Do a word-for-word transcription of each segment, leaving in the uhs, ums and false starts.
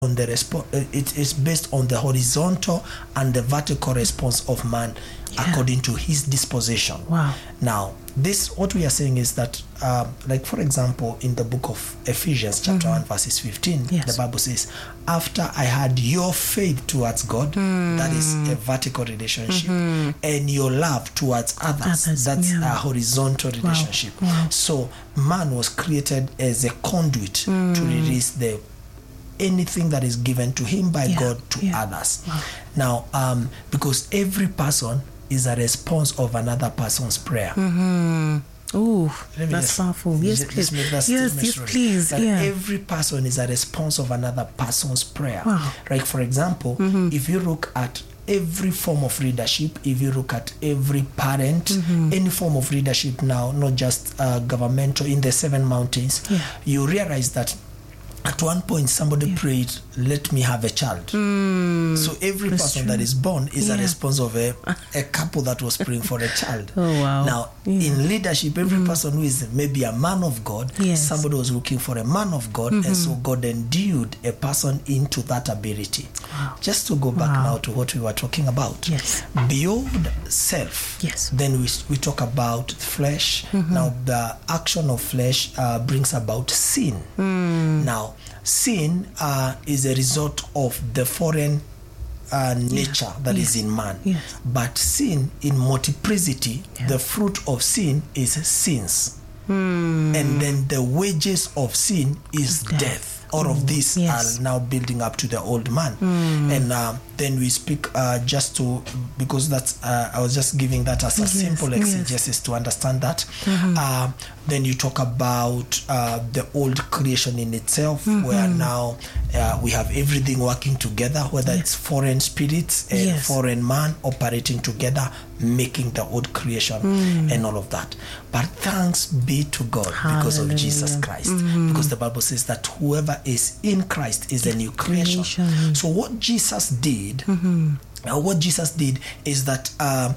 on the respo- it is based on the horizontal and the vertical response of man, yeah. according to his disposition. Wow. Now, this, what we are saying is that, um, like for example, in the book of Ephesians, chapter mm-hmm. one, verses fifteen, yes. the Bible says, after I had your faith towards God, mm. that is a vertical relationship, mm-hmm. and your love towards others, others that's yeah. a horizontal relationship. Wow. Wow. So man was created as a conduit mm. to release the anything that is given to him by yeah. God to yeah. others. Wow. Now, um, because every person is a response of another person's prayer. Mm-hmm. Oh, that's just, powerful. Yes, just, please. Just yes, yes, please. That yeah. every person is a response of another person's prayer. Wow. Like, for example, mm-hmm. if you look at every form of leadership, if you look at every parent, mm-hmm. any form of leadership now, not just uh, governmental, in the seven mountains, yeah. you realize that at one point somebody yeah. prayed, let me have a child. Mm, so every person true. that is born is yeah. a response of a, a couple that was praying for a child. Oh, wow. Now, yeah. in leadership, every mm. person who is maybe a man of God, yes. somebody was looking for a man of God, mm-hmm. and so God endued a person into that ability. Wow. Just to go back wow. now to what we were talking about. Yes. Beyond self, yes. then we, we talk about flesh. Mm-hmm. Now, the action of flesh uh, brings about sin. Mm. Now, sin uh, is a result of the foreign uh, nature yeah. that yes. is in man. Yes. But sin in multiplicity, yeah. the fruit of sin is sins. Mm. And then the wages of sin is death. death. All of these yes. are now building up to the old man. Mm. And uh, then we speak uh, just to, because that's, uh, I was just giving that as a yes. simple exegesis yes. to understand that. Mm-hmm. Uh, then you talk about uh, the old creation in itself, mm-hmm. where now uh, we have everything working together, whether yes. it's foreign spirits and yes. foreign man operating together, making the old creation mm. and all of that. But thanks be to God Hallelujah. because of Jesus Christ. Mm-hmm. Because the Bible says that whoever is in Christ is a new creation. creation. So what Jesus did, mm-hmm. uh, what Jesus did is that uh,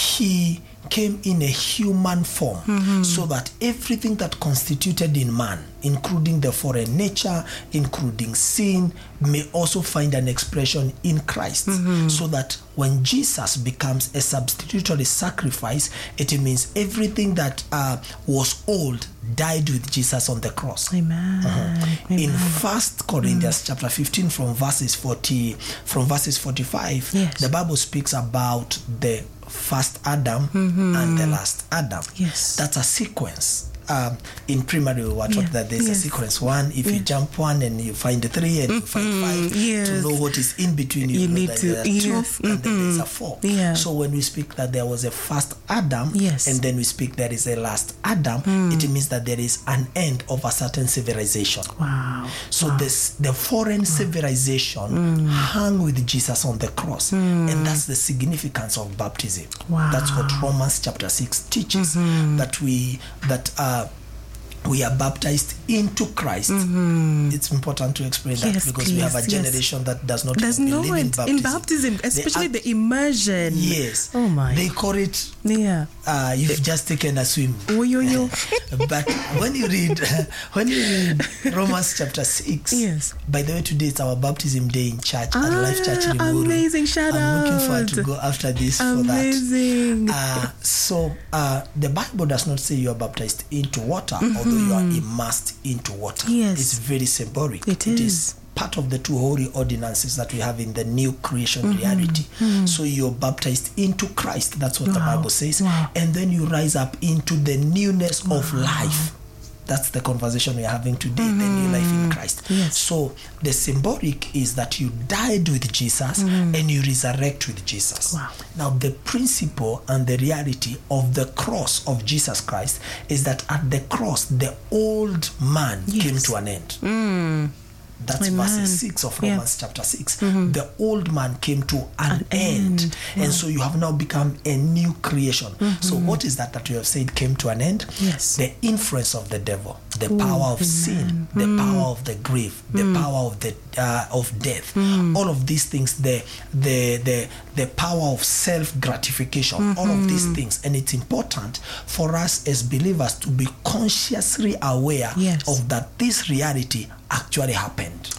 he came in a human form, mm-hmm. so that everything that constituted in man, including the foreign nature, including sin, may also find an expression in Christ. Mm-hmm. So that when Jesus becomes a substitutory sacrifice, it means everything that uh, was old died with Jesus on the cross. Amen. Uh-huh. Amen. In First Corinthians mm. chapter fifteen, from verses forty, from verses forty-five, yes. the Bible speaks about the first Adam mm-hmm. and the last Adam. Yes. That's a sequence. Um, in primary, we were taught yeah. that there's yes. a sequence. One, if yeah. you jump one and you find three and you find five, yes. to know what is in between, you, you know need that to, there are yes. two, mm-hmm. and then there's a four. Yeah. So when we speak that there was a first Adam, yes. and then we speak there is a last Adam, mm. it means that there is an end of a certain civilization. Wow. So wow. this the foreign wow. civilization mm. hung with Jesus on the cross, mm. and that's the significance of baptism. Wow. That's what Romans chapter six teaches, mm-hmm. that we that uh we are baptized into Christ. Mm-hmm. It's important to explain that yes, because please, we have a generation yes. that does not Does believe no in baptism. in baptism, especially they, the immersion. Yes. Oh my. They call it. Yeah. Uh, you've the, just taken a swim. Oh yo yo. But when you read, when you read Romans chapter six. Yes. By the way, today is our baptism day in church ah, at Life Church in Limuru. Amazing! Shout I'm out. looking forward to go after this amazing. for that. Uh, so uh, the Bible does not say you are baptized into water, mm-hmm. although you are immersed into water. Yes. It's very symbolic. It, it is. is part of the two holy ordinances that we have in the new creation mm-hmm. reality. Mm-hmm. So you're baptized into Christ. That's what wow. the Bible says. Wow. And then you rise up into the newness wow. of life. That's the conversation we're having today, mm-hmm. the new life in Christ. Yes. So the symbolic is that you died with Jesus mm-hmm. and you resurrect with Jesus. Wow. Now the principle and the reality of the cross of Jesus Christ is that at the cross, the old man yes. came to an end. Mm. That's Amen. verse six of Romans yeah. chapter six. Mm-hmm. The old man came to an, an end. end. And wow. so you have now become a new creation. Mm-hmm. So what is that that you have said came to an end? Yes. The influence of the devil, the Ooh, power of amen. sin, the mm. power of the grave, the mm. power of the uh, of death. Mm. All of these things, the the the the power of self gratification. Mm-hmm. All of these things, and it's important for us as believers to be consciously aware yes. of that this reality actually happened.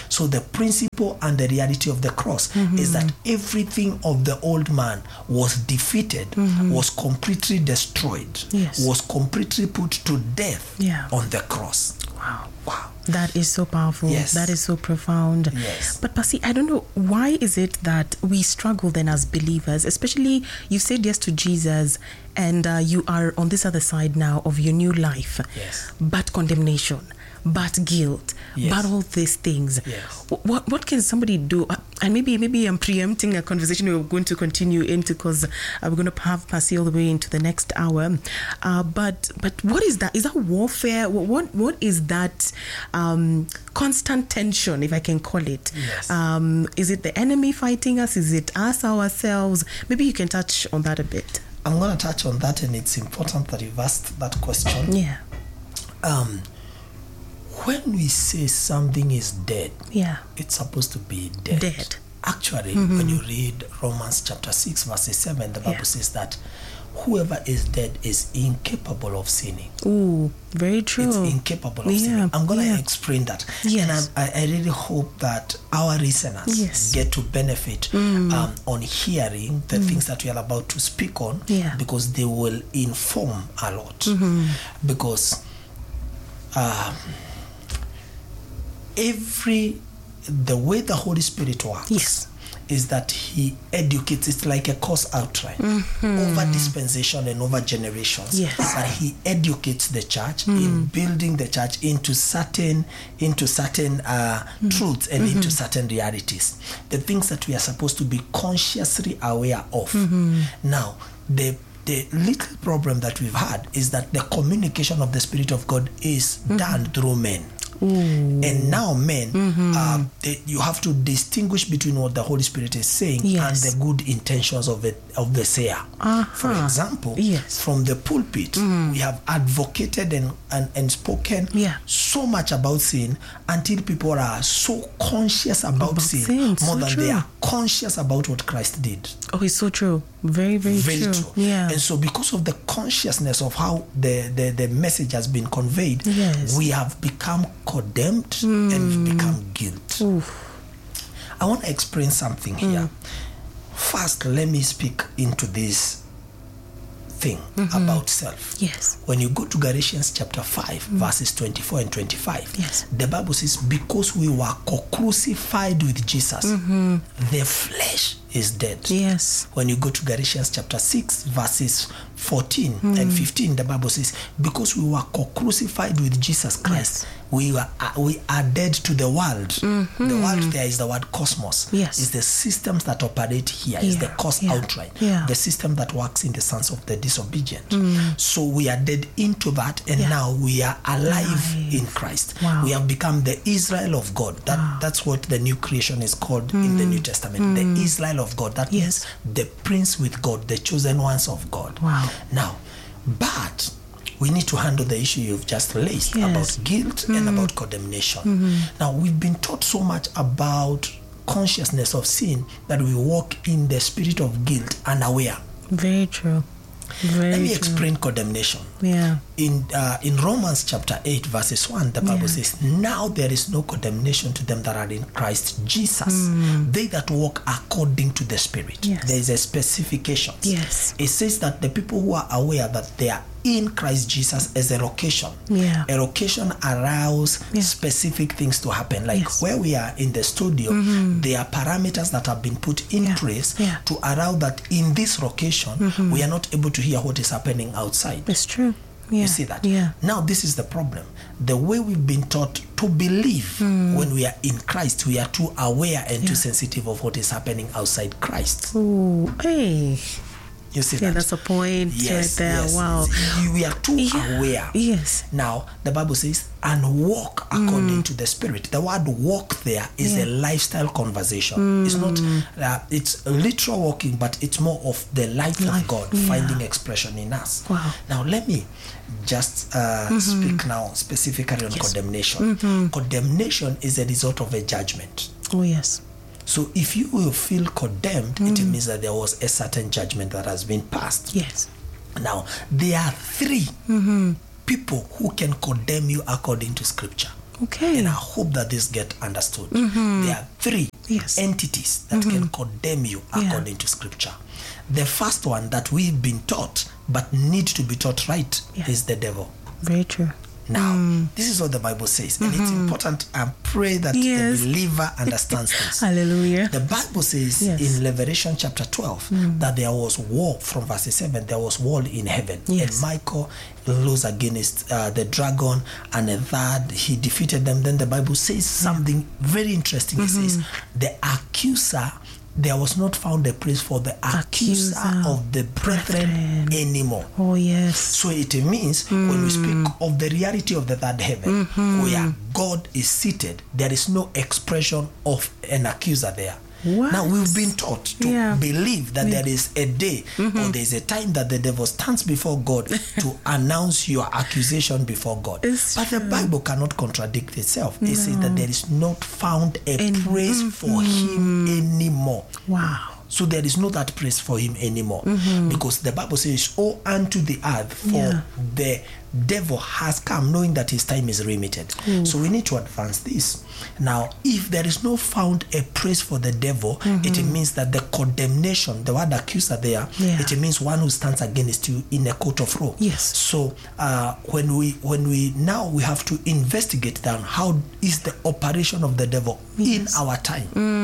So the principle and the reality of the cross mm-hmm. is that everything of the old man was defeated, mm-hmm. was completely destroyed, yes. was completely put to death yeah. on the cross. Wow. Wow. That is so powerful. Yes. That is so profound. Yes. But Pasi, I don't know, why is it that we struggle then as believers, especially you said yes to Jesus and uh, you are on this other side now of your new life. Yes. But condemnation, but guilt, yes. but all these things. Yes. What what can somebody do? And maybe maybe I'm preempting a conversation we're going to continue into because uh, we're going to have Pasi all the way into the next hour. Uh, but but what is that? Is that warfare? What what, what is that um, constant tension, if I can call it? Yes. Um, is it the enemy fighting us? Is it us ourselves? Maybe you can touch on that a bit. I'm going to touch on that, and it's important that you've asked that question. Yeah. Um. When we say something is dead, yeah, it's supposed to be dead. Dead. Actually, mm-hmm. when you read Romans chapter six, verse seven, the Bible yeah. says that whoever is dead is incapable of sinning. Ooh, very true. It's incapable of yeah. sinning. I'm going to yeah. explain that. Yes. And I, I really hope that our listeners yes. get to benefit mm. um, on hearing the mm. things that we are about to speak on, yeah. because they will inform a lot. Mm-hmm. Because um, every the way the Holy Spirit works yes. is that he educates. It's like a course outline mm-hmm. over dispensation and over generations. Yes. But he educates the church mm. in building the church into certain into certain uh, mm. truths and mm-hmm. into certain realities, the things that we are supposed to be consciously aware of. Mm-hmm. Now, the The little problem that we've had is that the communication of the Spirit of God is mm-hmm. done through men. Ooh. And now men, mm-hmm. uh, they, you have to distinguish between what the Holy Spirit is saying yes. and the good intentions of the, of the sayer. Uh-huh. For example, yes. from the pulpit, mm. we have advocated and, and, and spoken yeah. so much about sin until people are so conscious about, about sin, sin more so than true. they are conscious about what Christ did. Oh, it's so true. Very, very, very true. true. Yeah. And so because of the consciousness of how the, the, the message has been conveyed, yes. we have become condemned mm. and we've become guilt. Oof. I want to explain something here. Mm. First, let me speak into this thing mm-hmm. about self. Yes. When you go to Galatians chapter five, mm. verses twenty-four and twenty-five, yes. the Bible says, because we were co-crucified with Jesus, mm-hmm. the flesh is dead. Yes. When you go to Galatians chapter six, verses fourteen mm. and fifteen, the Bible says, because we were co-crucified with Jesus Christ, yes. we were uh, we are dead to the world. Mm-hmm. The world there is the word cosmos. Yes. Is the systems that operate here, yeah. is the cause yeah. outline. Yeah. The system that works in the sons of the disobedient. Mm. So we are dead into that, and yeah. now we are alive Life. in Christ. Wow. We have become the Israel of God. That wow. That's what the new creation is called mm. in the New Testament. Mm. The Israel of God. That yes. means the prince with God, the chosen ones of God. Wow. Now, but we need to handle the issue you've just raised yes. about guilt mm. and about condemnation. Mm-hmm. Now, we've been taught so much about consciousness of sin that we walk in the spirit of guilt unaware. Very true. Very Let me true. explain condemnation. Yeah. In uh, in Romans chapter eight, verses one, the Bible yeah. says, now there is no condemnation to them that are in Christ Jesus. Mm. They that walk according to the Spirit. Yes. There is a specification. Yes. It says that the people who are aware that they are in Christ Jesus as a location. Yeah. A location allows yeah. specific things to happen. Like yes. where we are in the studio, mm-hmm. there are parameters that have been put in yeah. place yeah. to allow that in this location, mm-hmm. we are not able to hear what is happening outside. It's true. Yeah. You see that? Yeah. Now, this is the problem. The way we've been taught to believe mm. when we are in Christ, we are too aware and yeah. too sensitive of what is happening outside Christ. Oh, hey. You see yeah, that? that's a point yes, right there. Yes. Wow. We are too yeah. aware. Yes. Now, the Bible says, and walk according mm. to the Spirit. The word walk there is yeah. a lifestyle conversation. Mm. It's not, uh, it's literal walking, but it's more of the life, life. of God yeah. finding expression in us. Wow. Now, let me just uh, mm-hmm. speak now specifically on yes. condemnation. Mm-hmm. Condemnation is a result of a judgment. Oh, yes. So if you will feel condemned, mm. it means that there was a certain judgment that has been passed. Yes. Now, there are three mm-hmm. people who can condemn you according to Scripture. Okay. And I hope that this get understood. Mm-hmm. There are three yes. entities that mm-hmm. can condemn you according yeah. to Scripture. The first one that we've been taught but need to be taught right yeah. is the devil. Very true. Now, mm. this is what the Bible says, and mm-hmm. it's important. I pray that yes. the believer understands this. Hallelujah. The Bible says yes. in Revelation chapter twelve mm. that there was war from verse seven. There was war in heaven, yes. and Michael rose against uh, the dragon, and that he defeated them. Then the Bible says something very interesting. Mm-hmm. It says the accuser. There was not found a place for the accuser, accuser of the brethren, brethren anymore. Oh, yes. So it means mm. when we speak of the reality of the third heaven, mm-hmm. where God is seated, there is no expression of an accuser there. What? Now we've been taught to yeah. believe that yeah. there is a day mm-hmm. or there is a time that the devil stands before God to announce your accusation before God. It's but true. The Bible cannot contradict itself. No. It says that there is not found a and, praise mm-hmm. for him anymore. Wow. So there is no that praise for him anymore. Mm-hmm. Because the Bible says, "Oh, unto the earth, for yeah. the devil has come, knowing that his time is limited." Mm. So we need to advance this. Now, if there is no found a praise for the devil, mm-hmm. it means that the condemnation, the word accuser there, yeah. it means one who stands against you in a court of law. Yes. So uh, when we when we now we have to investigate down how is the operation of the devil yes. in our time.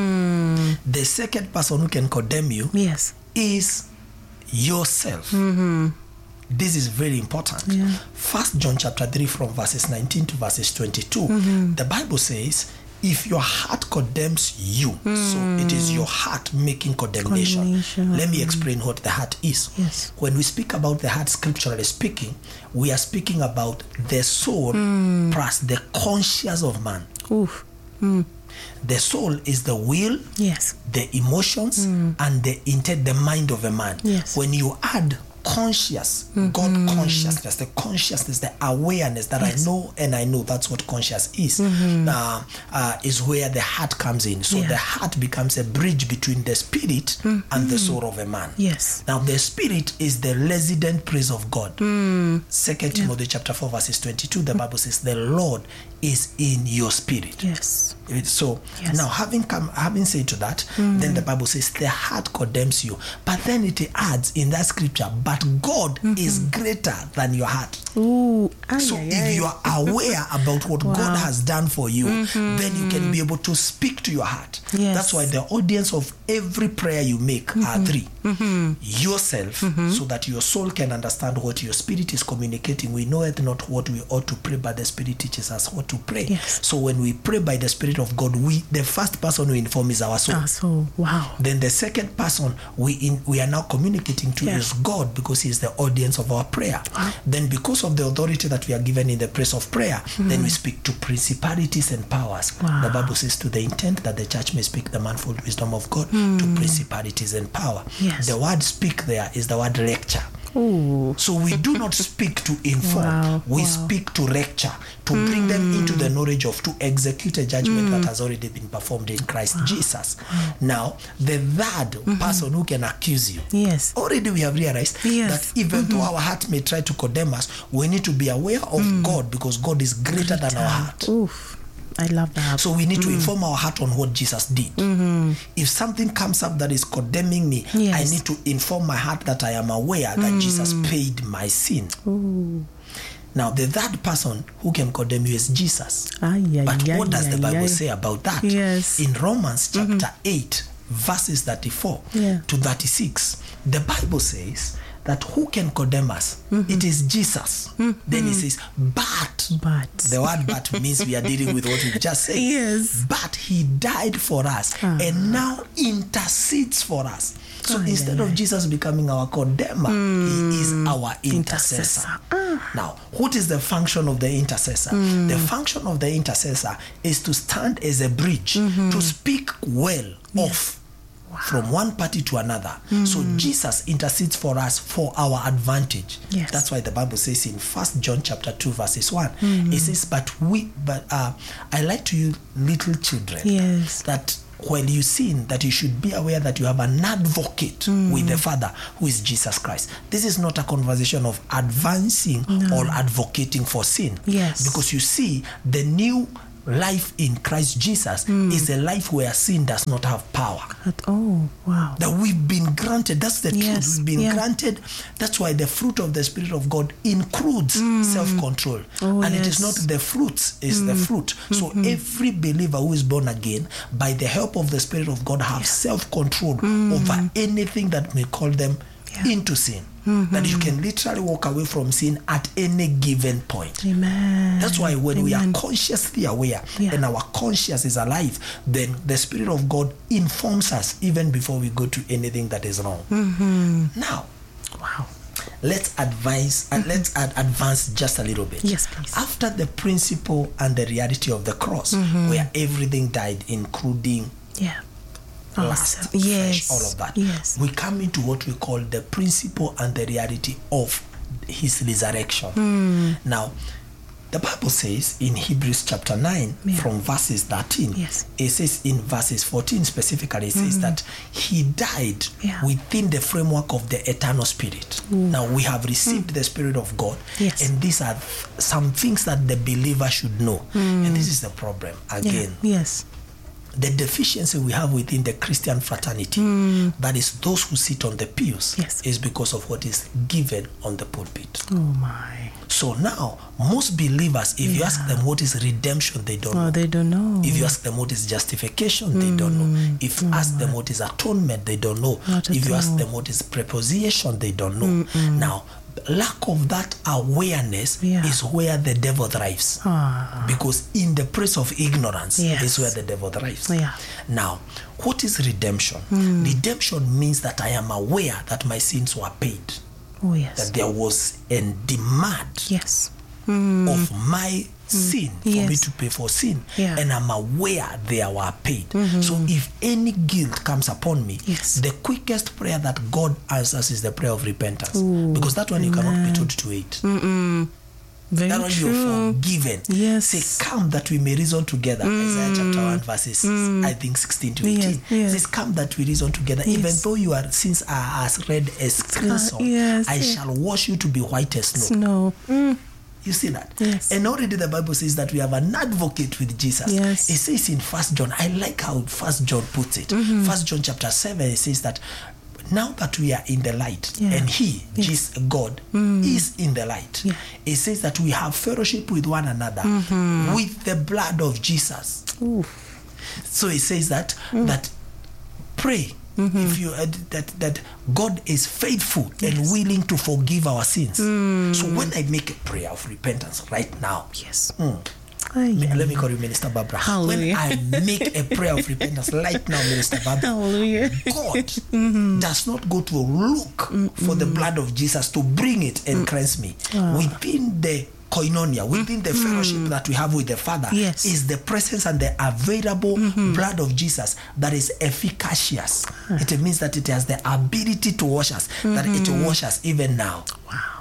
Mm. The second person who can condemn you yes. is yourself. Mm-hmm. This is very important. Yeah. First John chapter three from verses nineteen to verses twenty-two. Mm-hmm. The Bible says, if your heart condemns you, mm. so it is your heart making condemnation. condemnation. Let me explain what the heart is. Yes. When we speak about the heart, scripturally speaking, we are speaking about the soul mm. plus the conscience of man. Oof. Mm. The soul is the will, yes, the emotions, mm. and the intent, the mind of a man. Yes. When you add conscious, mm-hmm. God consciousness, the consciousness, the awareness that yes. I know and I know, that's what conscious is, mm-hmm. uh, uh, is where the heart comes in. So yeah. the heart becomes a bridge between the spirit mm-hmm. and the soul of a man. Yes. Now the spirit is the resident praise of God. Mm. Second yeah. Timothy chapter four verses twenty-two, the Bible says the Lord is in your spirit. Yes. So yes. now having come, having said to that, mm. then the Bible says the heart condemns you. But then it adds in that scripture, but God mm-hmm. is greater than your heart. Ooh, aye, so aye, if aye. you are aware about what wow. God has done for you, mm-hmm. then you can be able to speak to your heart. Yes. That's why the audience of every prayer you make mm-hmm. are three. Mm-hmm. Yourself, mm-hmm. so that your soul can understand what your spirit is communicating. We know it not what we ought to pray, but the Spirit teaches us what to pray. Yes. So when we pray by the Spirit of God, we the first person we inform is our soul. Our soul. Wow. Then the second person we in, we are now communicating to yeah. is God, because He is the audience of our prayer. Wow. Then because of the authority that we are given in the place of prayer, mm. then we speak to principalities and powers. Wow. The Bible says, to the intent that the church may speak the manifold wisdom of God mm. to principalities and power. Yes. The word speak there is the word lecture. Ooh. So we do not speak to inform, wow. we wow. speak to lecture, to mm. bring them into the knowledge of, to execute a judgment mm. that has already been performed in Christ wow. Jesus. Wow. Now, the third mm-hmm. person who can accuse you, yes. already we have realized yes. that even mm-hmm. though our heart may try to condemn us, we need to be aware of mm. God, because God is greater, greater. than our heart. Oof. I love that. So we need to mm. inform our heart on what Jesus did. Mm-hmm. If something comes up that is condemning me, yes. I need to inform my heart that I am aware that mm. Jesus paid my sin. Ooh. Now, the third person who can condemn you is Jesus. Ay, ay, but ay, what does ay, the Bible ay. say about that? Yes. In Romans chapter mm-hmm. eight, verses thirty-four yeah. to thirty-six, the Bible says that who can condemn us? Mm-hmm. It is Jesus. Mm-hmm. Then he says, but. But. The word but means we are dealing with what we just said. Yes. But he died for us uh-huh. and now intercedes for us. So oh, instead yeah, of yeah. Jesus becoming our condemner, mm. he is our intercessor. intercessor. Uh. Now, what is the function of the intercessor? Mm. The function of the intercessor is to stand as a bridge, mm-hmm. to speak well yes. of Wow. from one party to another. Mm. So Jesus intercedes for us for our advantage. Yes. That's why the Bible says in First John chapter two verses one, mm. it says, but we but uh I like to you little children yes. that when you sin, that you should be aware that you have an advocate mm. with the Father, who is Jesus Christ. This is not a conversation of advancing no. or advocating for sin. Yes. Because you see, the new life in Christ Jesus mm. is a life where sin does not have power. At all. Wow. That we've been granted. That's the yes. truth. We've been yeah. granted. That's why the fruit of the Spirit of God includes mm. self-control. Oh, and yes. it is not the fruits, it's mm. the fruit. So mm-hmm. every believer who is born again, by the help of the Spirit of God, have yeah. self-control mm. over anything that may call them yeah. into sin. Mm-hmm. That you can literally walk away from sin at any given point. Amen. That's why when Amen. we are consciously aware yeah. and our conscience is alive, then the Spirit of God informs us even before we go to anything that is wrong. Mm-hmm. Now, wow. let's advise and mm-hmm. let's ad- advance just a little bit. Yes, please. After the principle and the reality of the cross, mm-hmm. where everything died, including yeah. lust, yes. flesh, all of that. Yes. We come into what we call the principle and the reality of his resurrection. Mm. Now, the Bible says in Hebrews chapter nine, yeah. from verses thirteen, yes. it says in verses fourteen specifically, it says mm-hmm. that he died yeah. within the framework of the eternal spirit. Ooh. Now, we have received mm. the Spirit of God, yes. and these are some things that the believer should know. Mm. And this is the problem again. Yeah. Yes. The deficiency we have within the Christian fraternity, mm. that is those who sit on the pews, yes. is because of what is given on the pulpit. Oh my. So now, most believers, if yeah. you ask them what is redemption, they don't oh, know. they don't know. If you ask them what is justification, mm. they don't know. If you oh ask my. them what is atonement, they don't know. Not if you all. ask them what is preposition, they don't know. Mm-mm. Now, lack of that awareness yeah. is where the devil thrives. Ah. Because in the place of ignorance yes. is where the devil thrives. Yeah. Now, what is redemption? Mm. Redemption means that I am aware that my sins were paid. Oh, yes. That there was a demand yes. mm. of my sin for yes. me to pay for sin, yeah. and I'm aware they were paid. Mm-hmm. So if any guilt comes upon me, yes. the quickest prayer that God answers is the prayer of repentance. Ooh, because that one you amen. cannot be told to wait. Mm-mm. Very that one true. you're forgiven. Yes. Say, come that we may reason together. Mm. Isaiah chapter one verses mm. I think sixteen to eighteen. Yes. Yes. Says, come that we reason together. Yes. Even though your sins are as red as crimson, uh, yes. I yes. shall wash you to be white as snow. Snow. Mm. You see that? Yes. And already the Bible says that we have an advocate with Jesus. Yes. It says in First John, I like how First John puts it. Mm-hmm. First John chapter seven, it says that now that we are in the light, yeah. and he, yes. Jesus, God, mm. is in the light. Yeah. It says that we have fellowship with one another mm-hmm. with the blood of Jesus. Ooh. So it says that mm. that pray. Mm-hmm. If you uh, that that God is faithful yes. and willing to forgive our sins. Mm. So when I make a prayer of repentance right now, yes. Mm, Aye, let aye. me call you Minister Barbara. Hallelujah. When I make a prayer of repentance right now, Minister Barbara, Hallelujah. God mm-hmm. does not go to look mm-hmm. for the blood of Jesus to bring it and mm. cleanse me. Oh. Within the koinonia, within the fellowship mm. that we have with the Father, yes. is the presence and the available mm-hmm. blood of Jesus that is efficacious. Huh. It means that it has the ability to wash us, mm-hmm. that it washes even now. Wow.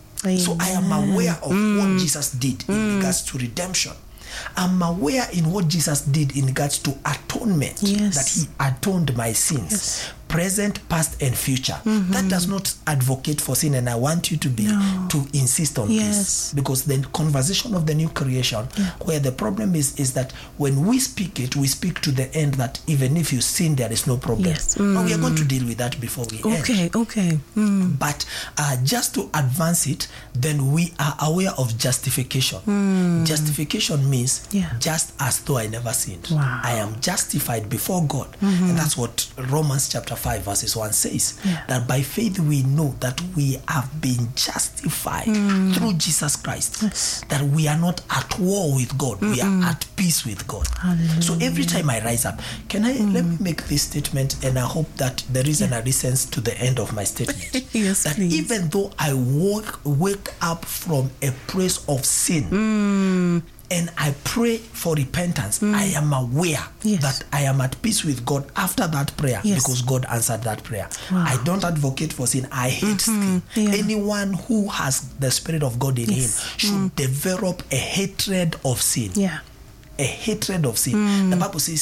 So I am aware of mm. what Jesus did in mm. regards to redemption. I'm aware in what Jesus did in regards to atonement, yes. that he atoned my sins, yes. present, past, and future. Mm-hmm. That does not advocate for sin, and I want you to be no. to insist on yes. this, because the conversation of the new creation, yeah. where the problem is, is that when we speak it, we speak to the end that even if you sin, there is no problem. Yes. Mm. Now we are going to deal with that before we okay, end. Okay, okay. Mm. But uh, just to advance it, then we are aware of justification. Mm. Justification means yeah. just as though I never sinned. Wow. I am justified before God. Mm-hmm. And that's what Romans chapter five verses one says. Yeah. That by faith we know that we have been justified mm. through Jesus Christ. Yes. That we are not at war with God. Mm-mm. We are at peace with God. Hallelujah. So every time I rise up, can I mm. let me make this statement, and I hope that there is yeah. an adherence to the end of my statement. Yes, that please. Even though I woke, wake up from a place of sin, mm. and I pray for repentance, mm. I am aware yes. that I am at peace with God after that prayer, yes. because God answered that prayer. Wow. I don't advocate for sin. I hate mm-hmm. sin. Yeah. Anyone who has the Spirit of God in yes. him should mm. develop a hatred of sin. Yeah. A hatred of sin. Mm. The Bible says,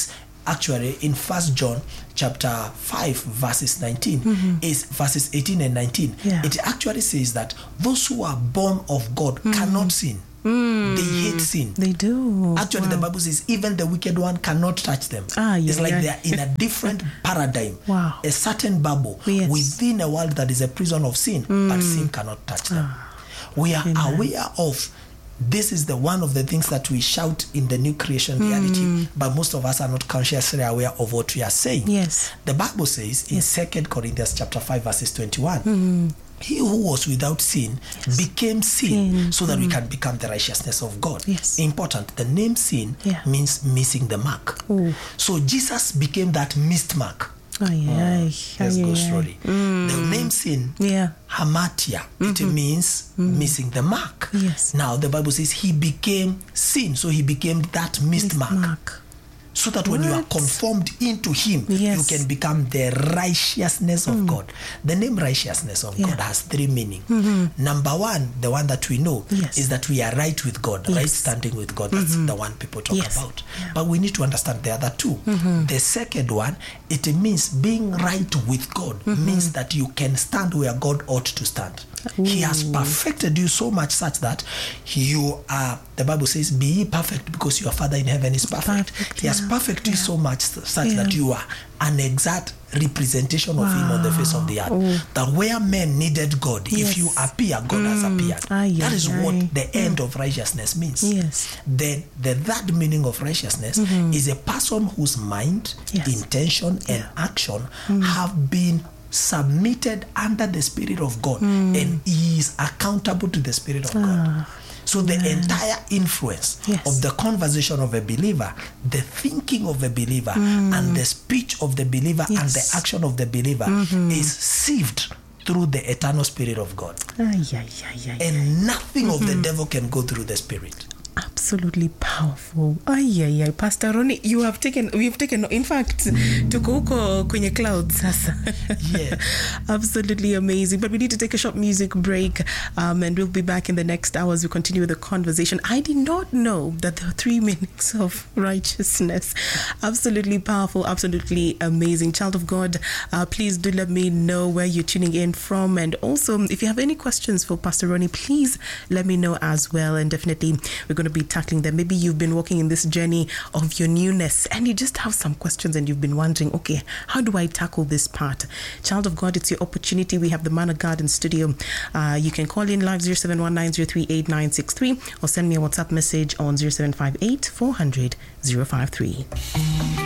actually in First John chapter five verses nineteen mm-hmm. is verses eighteen and nineteen. Yeah. It actually says that those who are born of God mm-hmm. cannot sin. Mm. They hate sin. They do. Actually, wow. the Bible says even the wicked one cannot touch them. Ah, yeah, it's like yeah. they are in a different paradigm. Wow. A certain bubble yes. within a world that is a prison of sin, mm. but sin cannot touch them. Ah. We are Amen. aware of this is the one of the things that we shout in the new creation reality, mm. but most of us are not consciously aware of what we are saying. Yes. The Bible says in yes. Second Corinthians chapter five verses twenty-one, mm. he who was without sin yes. became sin, sin so that mm. we can become the righteousness of God. Yes. Important. The name sin yeah. means missing the mark. Ooh. So Jesus became that missed mark. Aye, aye, Let's aye, go aye. slowly. Mm. The name sin, yeah. hamatia, mm-hmm. it means mm. missing the mark. Yes. Now the Bible says he became sin, so he became that missed, missed mark. mark. So that when what? you are conformed into him, yes. you can become the righteousness of mm. God. The name righteousness of yeah. God has three meanings. Mm-hmm. Number one, the one that we know, yes. is that we are right with God, yes. right standing with God. That's mm-hmm. the one people talk yes. about. Yeah. But we need to understand the other two. Mm-hmm. The second one, it means being right with God, mm-hmm. means that you can stand where God ought to stand. Ooh. He has perfected you so much such that you are, the Bible says, be ye perfect because your Father in heaven is perfect. perfect he yeah. has perfected yeah. you so much such yeah. that you are an exact representation wow. of him on the face of the earth. Ooh. That where men needed God, yes. if you appear, God mm. has appeared. Aye, that is aye. what the end mm. of righteousness means. Yes. Then the third meaning of righteousness mm-hmm. is a person whose mind, yes. intention, yeah. and action mm. have been submitted under the Spirit of God mm. and he is accountable to the Spirit of ah. God. So the yes. entire influence yes. of the conversation of a believer, the thinking of a believer, mm. and the speech of the believer yes. and the action of the believer mm-hmm. is sieved through the eternal Spirit of God. Ay, ay, ay, ay, and nothing mm-hmm. of the devil can go through the Spirit. Absolutely powerful. Ay, ay, ay. Pastor Ronnie, you have taken, we've taken, in fact, to go kwenye clouds. Yeah. Absolutely amazing. But we need to take a short music break um, and we'll be back in the next hour as we continue the conversation. I did not know that there are three meanings of righteousness. Absolutely powerful, absolutely amazing. Child of God, uh, please do let me know where you're tuning in from. And also, if you have any questions for Pastor Ronnie, please let me know as well. And definitely, we're going to be tackling them. Maybe you've been walking in this journey of your newness and you just have some questions and you've been wondering, okay, how do I tackle this part? Child of God, it's your opportunity. We have the Man of God in studio. Uh, you can call in live zero seven one nine zero three eight nine six three or send me a WhatsApp message on zero seven five eight four hundred zero five three.